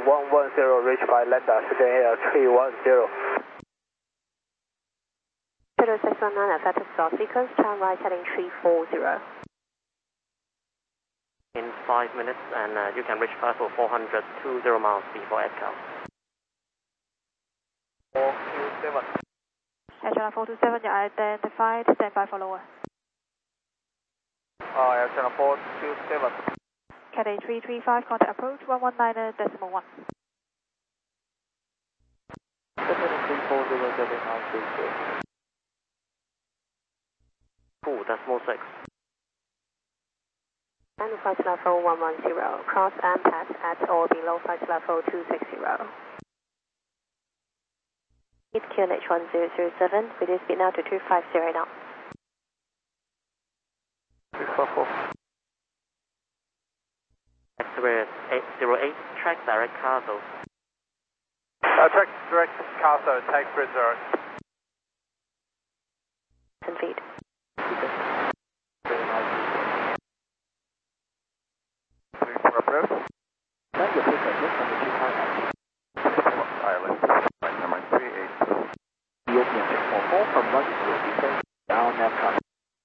110, reached by Lambda, second air 310. 0619, effective start sequence, turn right heading 340. In 5 minutes, and you can reach Pascal 400, 20 miles before ESCAL. 427. Channel 427, you are identified, stand by for lower. Channel 427. Cathay 335, contact approach 119.1. 4.6. And flight level 110, cross and pass at or below flight level 260. Meet QNH 1007, reduce speed now to 250 now. 644. Express 808, track direct Castle. Track direct Castle, take reserve. 10 feet. Approach. Thank you for the Island. Flight number 382. European 644 from London to Houston, down that cut.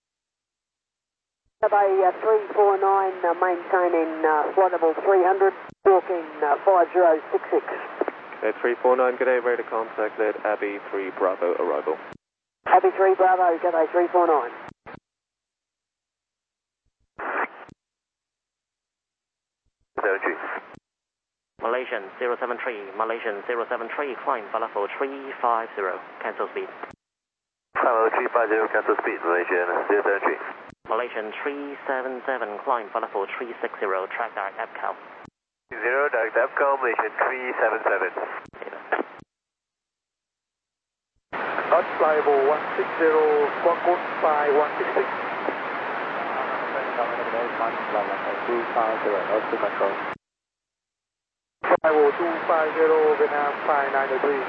Bay 349, maintaining flight level 300, walking 5066. At 349, good day, radar contact at Abbey 3 Bravo arrival. Abbey 3 Bravo, good day 349. Malaysian 073, Malaysian 073, climb level 350, cancel speed. Level 350, cancel speed, Malaysian 073. Malaysian 377, climb level 360, track direct ESCAL. 0, direct ESCAL, Malaysian 377. Dutch flyable 160, squawk code 5166. Flyable 250, Vietnam 593.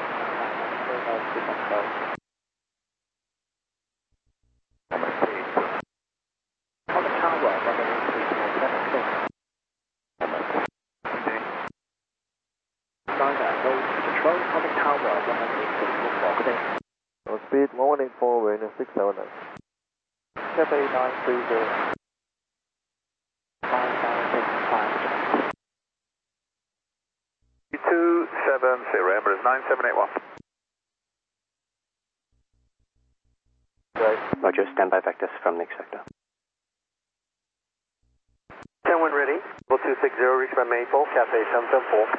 On the tower, runway 3476. China, no control on the tower, runway 34 good day. Speed 1184, wind 679. Cathay 930. 5065. 270, Emirates 9781. Roger, standby vectors from next sector. 10-1 ready. 260, reach by Maple, Cathay 774.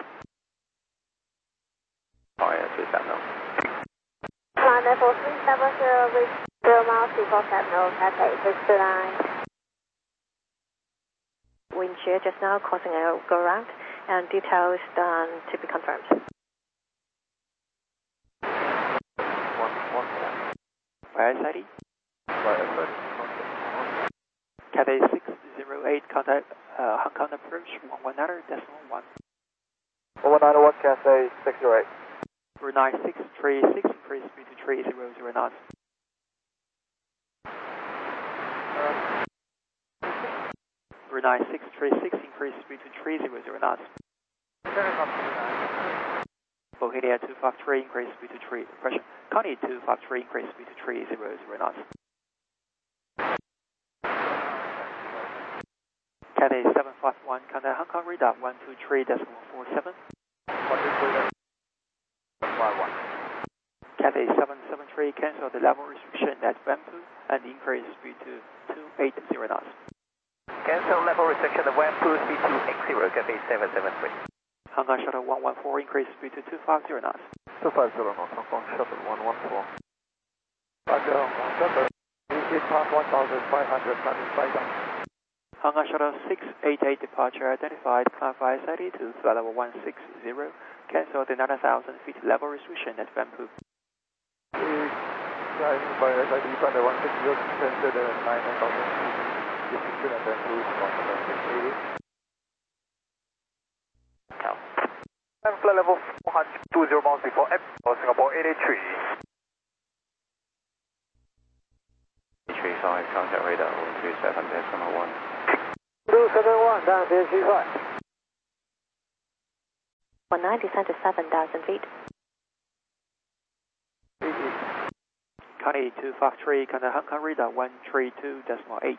IS now. Line level 370, reach 0 miles before Sentinel, Cathay 629. Wind shear just now causing a go around, and details to be confirmed. YS80. Cathay 608, contact Hong Kong approach 119.1. 191, Cathay 608. 9636, increase speed to 300 knots. 9636, increase speed to 300 knots. Bohemia 253, increase speed to 3, pressure. Connie 253, increase speed to 300 knots. Cathay 751, contact Hong Kong radar 123.47. Cathay 773, cancel the level restriction at Wampu and increase speed to 280 knots. Cancel level restriction at Wampu, speed 280, Cathay 773. Hong Kong Shuttle 114, increase speed to 250 knots. 250 knots, Hong Kong Shuttle 114. Roger, Hong Kong Shuttle, it past 1,500, landing flight down. Hong Kong Shuttle 688, departure identified, climb 530 to flight level 160, cancel the 9,000 feet level restriction at Wampu. Flying by SID flight 160, cancel the 9,000 feet restriction at Wampu, 680. Flight level 420 miles before Singapore 883. 35, contact radar 127.1. 271, down to 35. 19, descend to 7,000 feet. Connie 253, contact Hong Kong radar 132.8.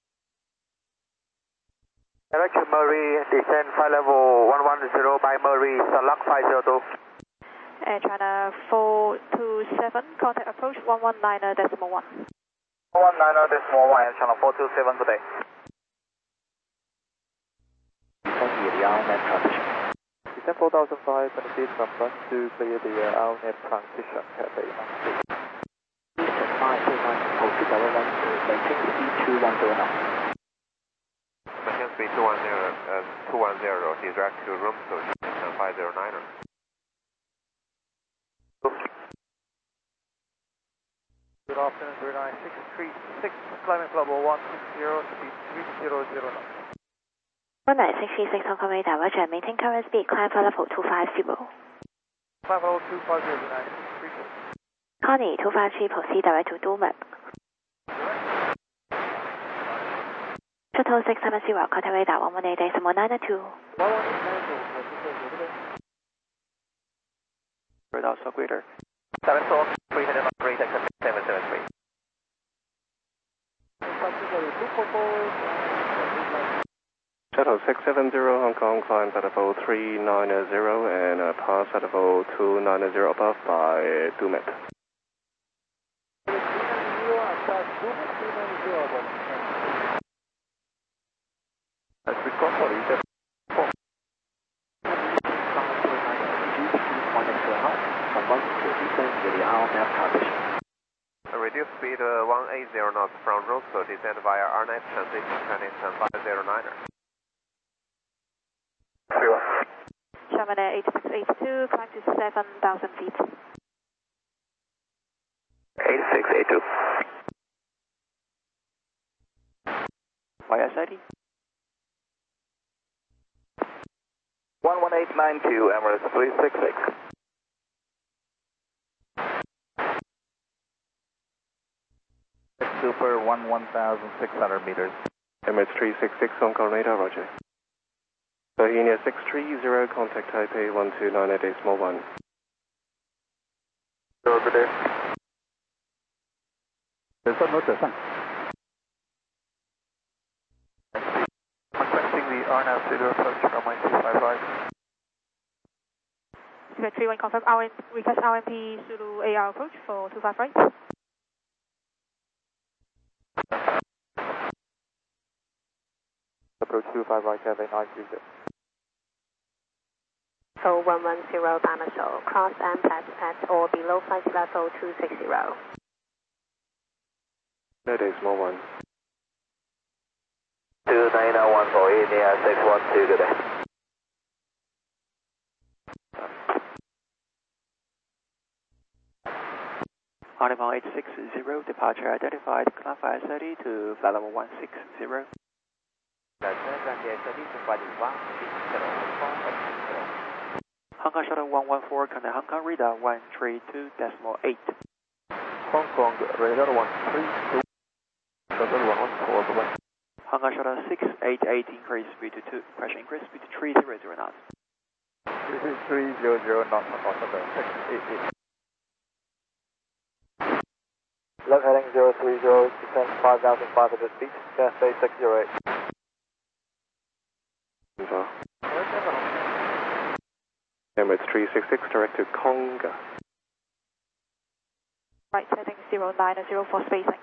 Direction Murray, descend flight level 110 by Murray, Salak 502. Air China 427, contact approach 119.1. 119.1, Air China 427, good day. Descend 4,500 feet from front to clear the RNAV transition, Cathay 96. Maintain speed 210, direct to room service, 509er. Good afternoon, 39636, climbing level 160, speed 300 knots. 19636 Hong Kong radar, roger, maintain current speed, climb flight level 250. Climb level 250, Connie 253, proceed direct to Dulmap. Shuttle 670, contact radar 118.992. Radar Squatter. 74, 300 knots, rate exit 773. Shuttle 670 Hong Kong, climb at level 390 and pass at level 290 above by Dumet. As we go for it, reduce speed 180 knots from Roscoe, descend via RNAV transition, Chinese 509er. Sherman Air 8682, climb to 7,000 feet. 8682. YSID. 11892, Emirates 366. Super 1,600 meters. Emirates 366 Hong Kong radar, roger. Bohemia 630, contact Taipei 1298.1. Good day. Requesting the RNAV Zulu approach from 255 right. 31 confirm, request RMP Zulu AR approach for 25 right. Approach 25 right, Cathay 930. So 110 Dinosaur, cross and pass at or below flight level 260. No day, small one. 2901 for India 612, good day. Carnival 860, departure identified, climb 530 to flight level 160. Hong Kong Shuttle 114, contact Hong Kong radar 132.8. Hong Kong radar 132, Shuttle 114, goodbye. Hong Kong Shuttle 688, increase speed to 2, pressure increase speed to 300 knots. 300 knots, Hong Kong Shuttle 688. Left heading 030, descend 5,500 feet, Cathay 608. Emirates 366, direct to Conga. Right, heading 090 for spacing.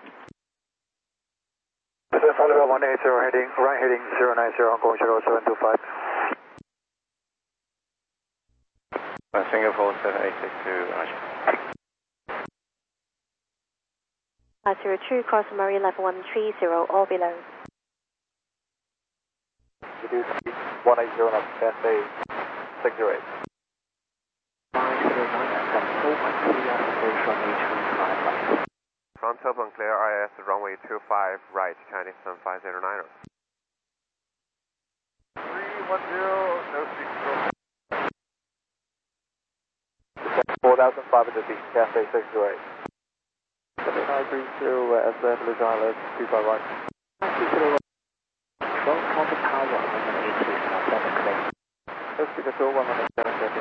Descend 180, heading, right heading 090, Hong Kong Shuttle 725. Singapore 7862, roger. 502, cross Murray level 130, all below. Reduce speed 180 knots, Cathay 608. 509, Front open clear, IS runway 25 right, Chinese 509er. 310, no signal. 4,500 feet, Cathay 628. 930, SF Luzon, left 25 right. 120, contact tower 186.7, Speaker 211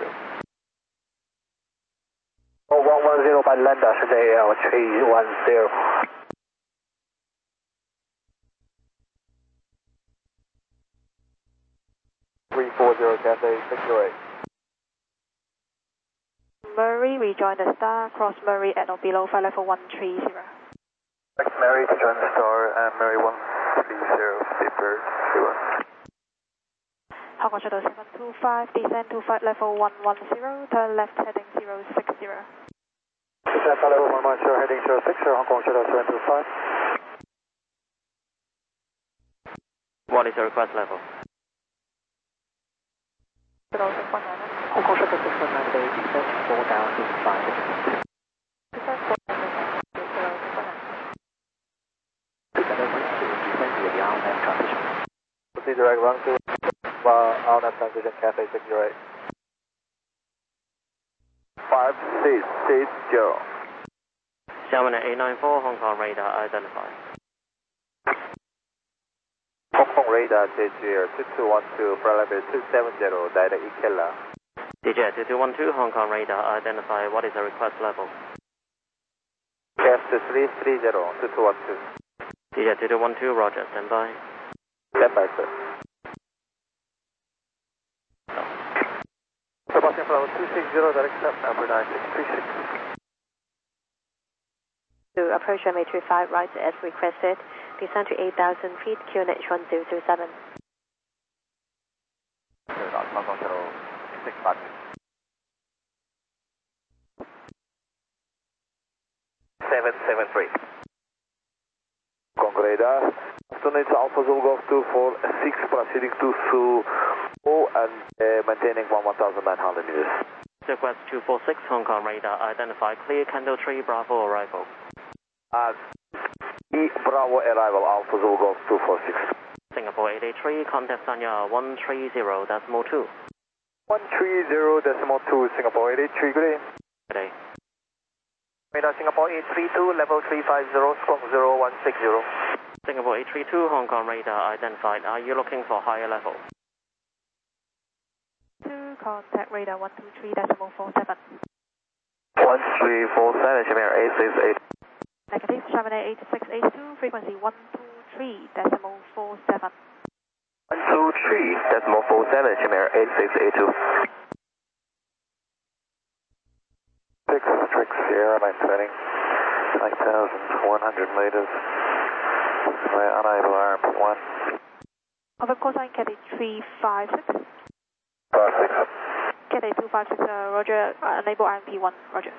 110 by Lambda 是 AL 310。 340 Cathay 608. Murray, rejoin the star, cross Murray at or below flight level 130. Mary to join the star and Mary 130, Skipper 31. Hong Kong Shuttle 725, descend to flight level 110, turn left heading 060. Descend flight level 110, heading 060, Hong Kong Shuttle 725. What is the request level? Hong Kong Shuttle 619 today, descend 4,500. Descend 4,500. Descend via the RNAV transition. Proceed direct run to RNAV transition Cathay 608. 5660. Xiamen 894, Hong Kong radar identified. Hong Kong radar JGR 2212, flight level 270, data Ikela. DJ 2212, Hong Kong radar identified. What is the request level? Cast 330, 2212. DJ 2212, roger, stand by. Stand by, sir. Sebastian flight level 260, direct step number 9636. To approach runway 25 right as requested. Descend to 8,000 feet, QNH 1007. Hong Kong Shuttle 656. 773. Hong Kong radar. Afternoon, it's Alpha Zulu Golf 246, proceeding to Suo and maintaining 1,900 meters. Request 246, Hong Kong radar identified. Clear, Candle 3, Bravo arrival. Bravo arrival, Alpha Zulu Golf 246. Singapore 883, contact Sanya 130, decimal 2. 130, decimal 2, Singapore 883, good day. Good day. Radar Singapore 832, level 350, squawk 0160. Singapore 832, Hong Kong radar identified. Are you looking for higher level? 2, contact radar 123, decimal 47. 1347, Shamir 868. Negative, Chamonix 8682, frequency 123, decimal 47. 123, decimal 47, Shamir 8682. 6 Sierra, maintaining 9,100 meters. We're unable RMP 1. Over cosine Cathay 356. 56. Cathay 256, roger, enable RMP 1, roger.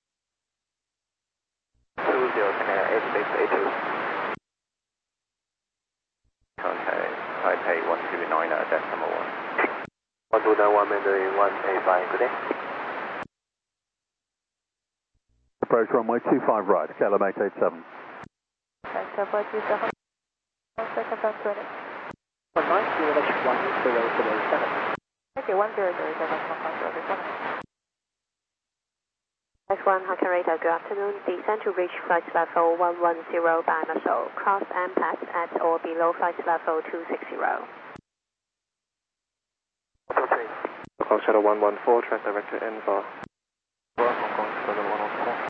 20, Shamir 8682. Contact Taipei 129, decimal 1. 1291, Mandarin 185, good day. Approach runway 25 right, KLM 887. Singapore 27, 1 second, down 20. 19, QNH 1007. Okay, 1007, Hong Kong 27. X1 Hong Kong radar, good afternoon. Descend to reach flight level 110 by Muscle. Cross and pass at or below flight level 260. Hong Kong Shuttle 114, track director N4. Hong Kong Shuttle 114.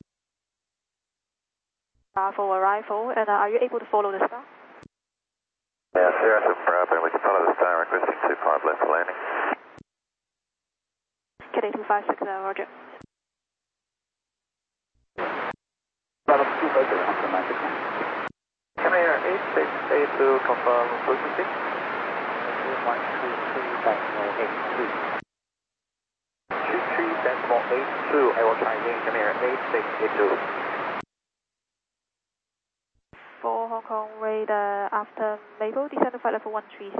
Bravo arrival, and are you able to follow the star? Yeah, Sierra to Bravo, we can follow the star, requesting 25 left for landing. Cathay 256, roger. Bravo 250, automatic. Come here, 8682, confirm frequency. 133, decimal 82. 23, decimal 82, I will try again, come here, 8682. 4 Hong Kong radar after Maple, descend to flight level 130.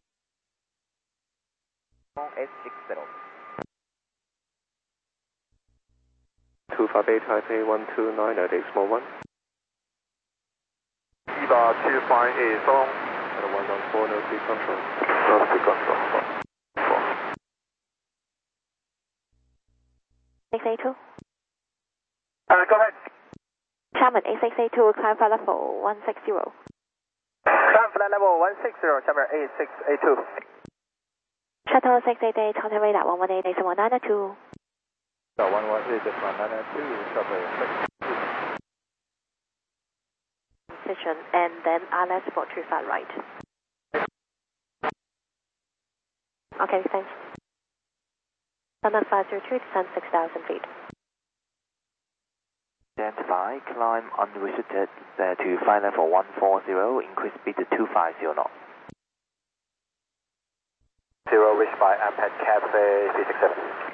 860. 258 Taipei 129 at Exmo 1. 128松 At 114, no speed control. No speed control. 682. Go ahead. Chairman 8682, climb flight level 160. Climb flight level 160, Chamber 8682. Shuttle 688, contact radar 118, is 192. 118, is 192, shuttle 6. Position, and then RLS 435 right. Okay, thanks. Standard 503, descend 6,000 feet. Stand by, climb unrestricted to flight level 140, increase speed to 250 knots. 0, reach by Amped Cafe 367.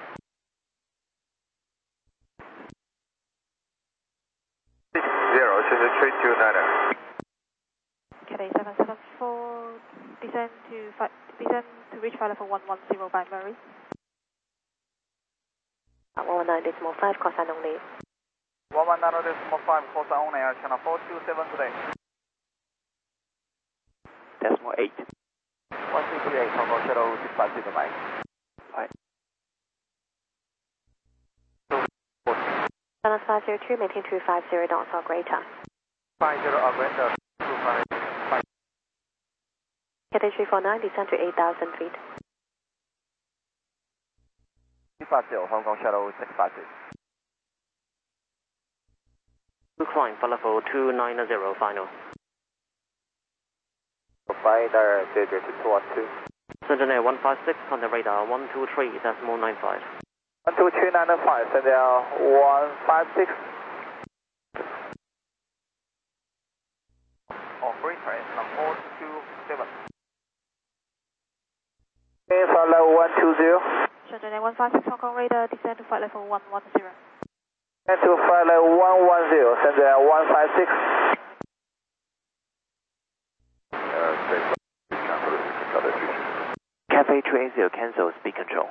Cathay 774, descend to reach flight level 110 by Murray. 119.5, call sign only. 119.5, call sign only, channel 427 today. Decimal 8. 1338, Hong Kong Shuttle 650 Mike. Right. Standard 502, maintain 250 knots or greater. 50 or greater, 250. Cathay 349, descend to 8,000 feet. 250, Hong Kong Shuttle 650. Climb for level 290 final. Provider 00212. Engineer 156, contact radar 123.95. 12395, send down 156. Operator is number 427. Flight level 120. Shenzhen 156 Hong Kong radar, descend to flight level 110. And to flight level 110, send down 156. Cafe 380, cancel speed control.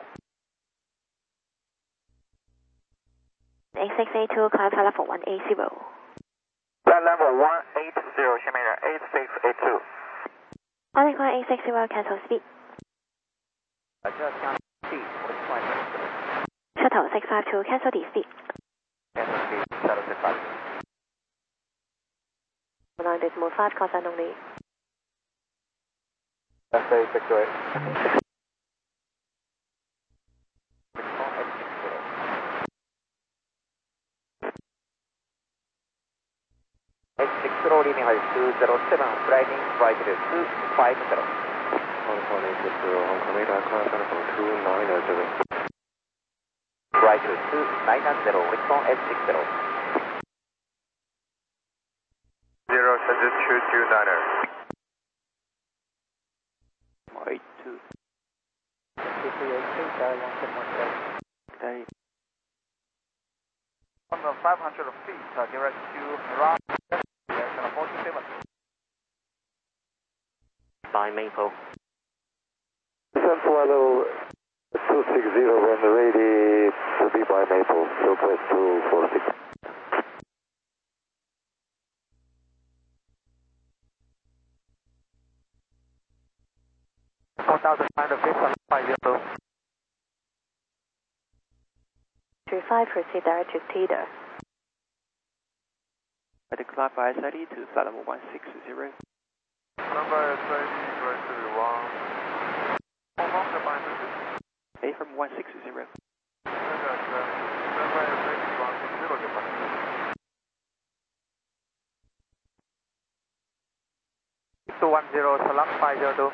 8682, climb flight level 180. Flight level 180, 下面人8682。 Only climb 860, cancel speed. Shuttle 652, cancel the speed. Cancel speed, shuttle 652. 119.5, call sign only. SA 628. 860 leading height 207, flying right to 250. Hong Kong 860, Hong Kong radar, climb flight level 290. Right to 290, respond 860. 0, Shenzhen 229er. 82. Okay. On the 500 feet, direct to Iran, direction 47. By Maple. Descent to level 260 when ready to be by Maple, Southwest 246. Through 5, proceed direct to Teeter. I decline by SID to flight level 160. Number SID, right to 1. How long the bind is it? A from 160. Number SID, 160 the bind. 210, select 502.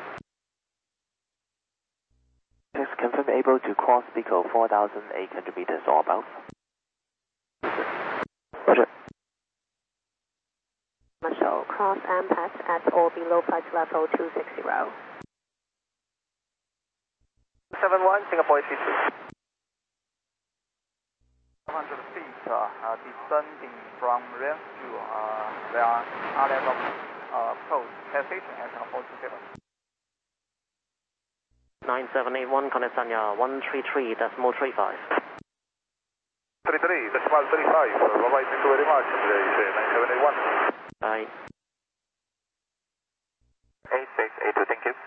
Please confirm able to cross Pico 4,800 meters or above. Roger. Marshall, cross Ampet at or below flight level 260. 71, Singapore AC2. 100 feet, descending from range to RLS approach, station at 427. 9781, contact Sanya 133.35. 33, decimal 35, bye-bye, thank you very much, 9781. Bye. 8682, thank you.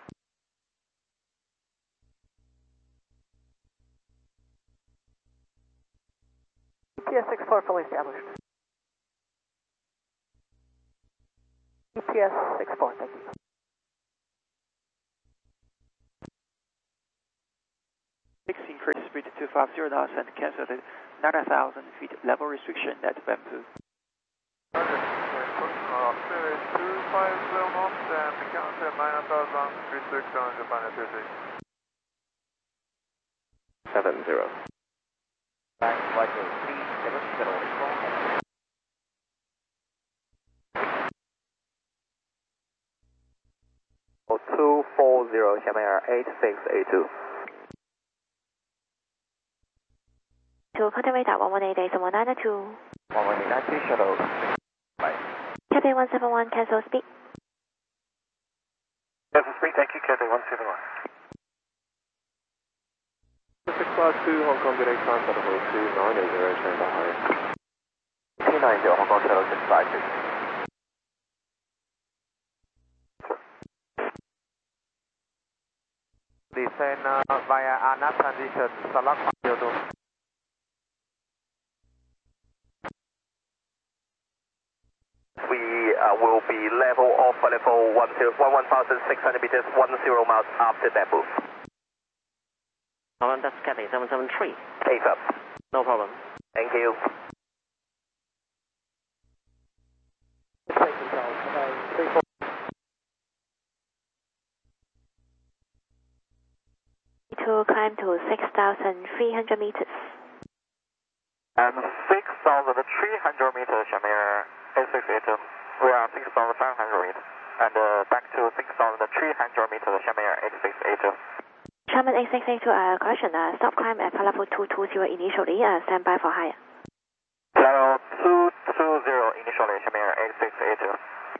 EPS 64 fully established. EPS 64, thank you. speed 250 knots and cancel the 9,000 feet level restriction at Bamboo. Roger. 250 knots and cancel 9,000 restriction Japan 23. 70. Bank Vital 370. 240 下面 8682 To contact radar 118 192. 11892 shuttle. Bye. Cathay 171, cancel speed. Cancel speed, thank you, Cathay 171. 652 Hong Kong Direct Climb Shuttle 290, stand by. 290 Hong Kong Shuttle 652. Descend via ANAP transition, Salak 02. We will be level off level 11,600 meters, 10 miles after Bamboo. That's Cathay 773. Tape up. No problem. Thank you. To climb to 6,300 meters. And 6,300 meters, Shamir 8682. We are 6,500 meters. And back to 6,300 meters, Shamir 8682. Charman 8682, correction, stop climb at level 220 initially, stand by for higher. Level 220 initially, Shamir 8682.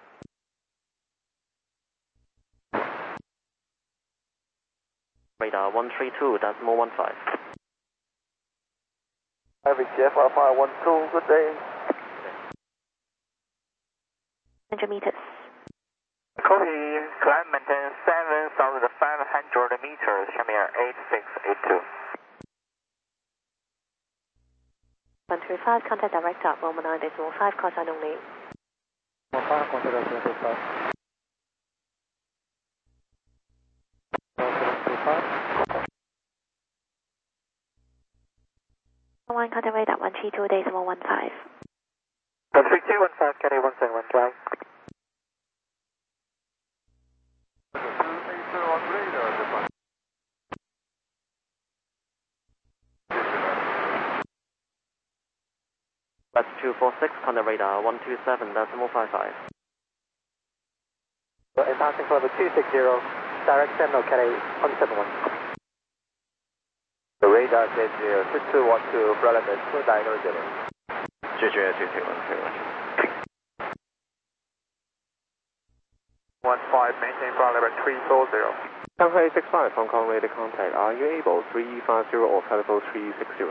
Radar 132.15. IVTF Alpha 12, good day. 100 meters. Copy, climb maintain 7,500 meters, Shamir 8682. 135, contact director 119.5, call sign only. 15, contact 125. 1 contact radar 132 days 115. 13215, Cathay 171, fly. 282 on radar, Japan. That's 246, contact radar 127.55. In passing for the 260, direct Sentinel Cathay 171. The radar says 6212, relevant 290. 谢谢 15, maintain flight level 340. Shanghai 65 Hong Kong radar contact. Are you able 350 or level 360?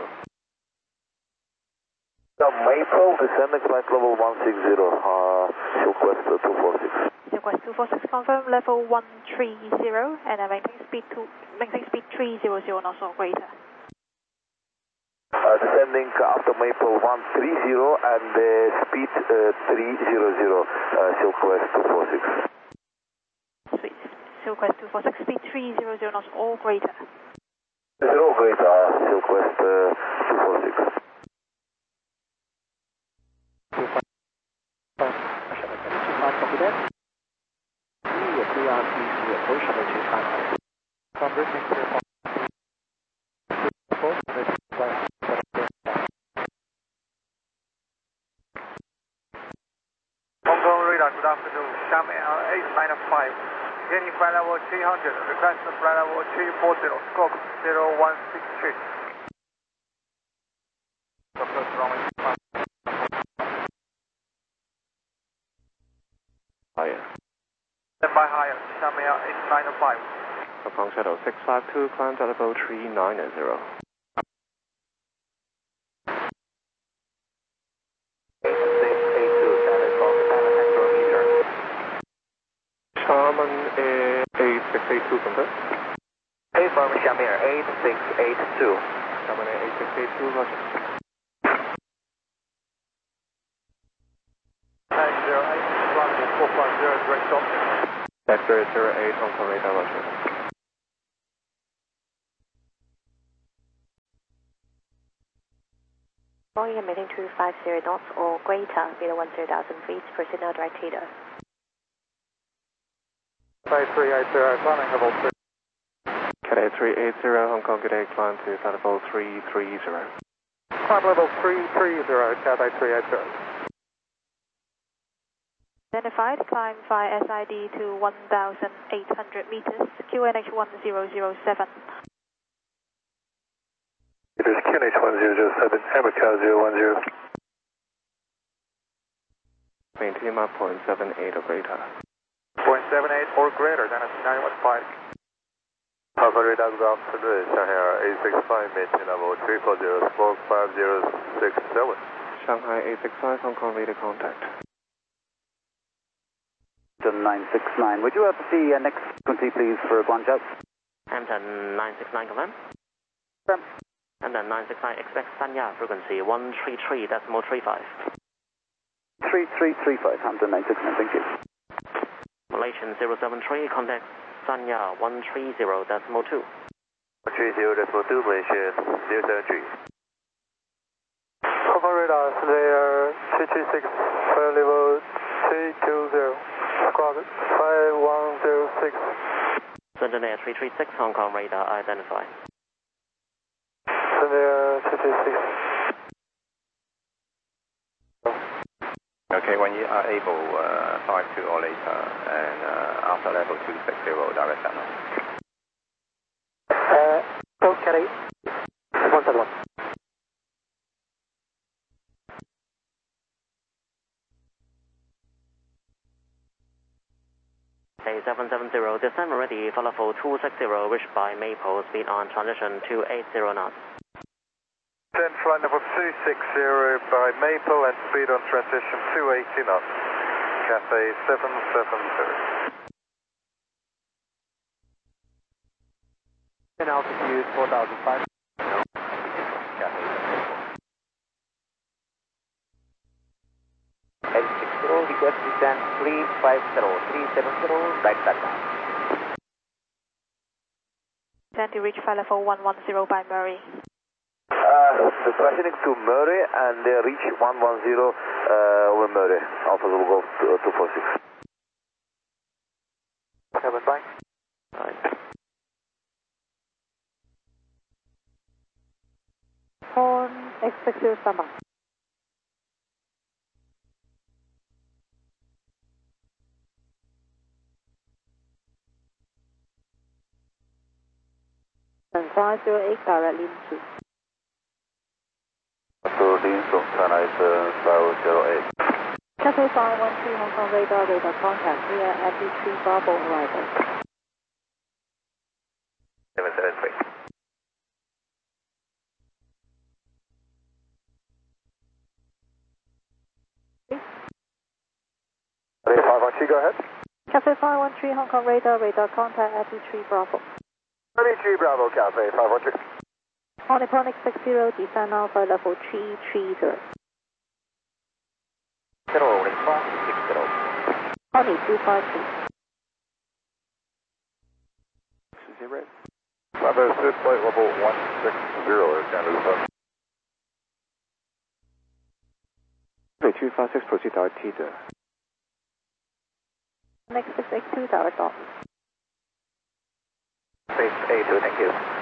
Maple, descending flight level 160, Silkwest 246. Silkwest 246, confirm level 130 and maintain speed 300 knots or greater. Descending after Maple 130 and speed 300, Silkwest 246. Sweet. Silkwest 246, speed 300 knots or greater. 0 greater, Silkwest 246. good afternoon. Sham Air 895. Gaining flight level 300. Request flight level 340. Scope 0163. Higher. Stand by higher. Sham Air 895. Hong Kong Shuttle 652, climb to level 390. Charman Air 8682, confirm. Hey, from Shamir 8682. Charman Air 8682, roger. 908, 450, direct option. Vector 08, Hong Kong radar, roger. Boeing emitting 250 knots or greater below 10,000 feet, proceed now direct header. 5380, climbing level 3. Cathay 380 Hong Kong, good day, climb to flight level 330. Climb level 330, Cathay 380. Identified, climb via SID to 1,800 meters, QNH 1007. It is QNH 1007, America 010. Maintain Mach 0.78 or greater. 0.78 or greater, then it's 915. Papa Radar Ground Center, Shanghai 865, maintain level 340, smoke 5067. Shanghai 865 Hong Kong, radar contact. 969. Would you have the next frequency, please, for Guangzhou? Hampton 969, confirm. Confirm. Hampton 969, expect Sanya frequency 133.35. 3335, Hampton 969, thank you. Malaysian 073, contact Sanya 130.2. 130.2, Malaysian 073. Papa Radar, Slayer 226, flight level 320. Squawk 5106. Sunday 336, Hong Kong radar identified. Sunday 226. Okay, when you are able, 52 or later, and after level 260, direct channel. Go, Cathay. 171. A770, descent ready for level 260, reached by Maple, speed on transition 280 knots. Then flight level 260 by Maple and speed on transition 280 knots. Cathay 770. In altitude 4,500. Cathay 860, request descent 350, 370, right back down. Descent to reach flight level 110 by Murray. The questioning to Murray and they reach 110 over Murray. Alpha will go to 246. Kevin, bye. Right. Horn, expect you summer. And 508 directly into. So Linson, China is 508. Cathay 513 Hong Kong radar contact via FD3 Bravo arrival. 773. Cathay 513, go ahead. Cathay 513 Hong Kong radar contact FD3 Bravo. 33 Bravo, Cathay 513. Honeyponic 60, descend now flight level 330. Rolling 160. Honey 252. 0. Bravo, sit flight level 160, Air Canada 7. 256, proceed direct header. Next 682 direct off. Space 82, thank you.